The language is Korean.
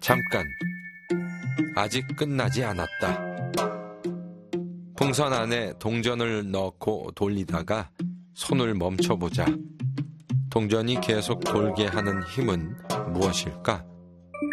잠깐. 아직 끝나지 않았다. 풍선 안에 동전을 넣고 돌리다가 손을 멈춰보자. 동전이 계속 돌게 하는 힘은 무엇일까?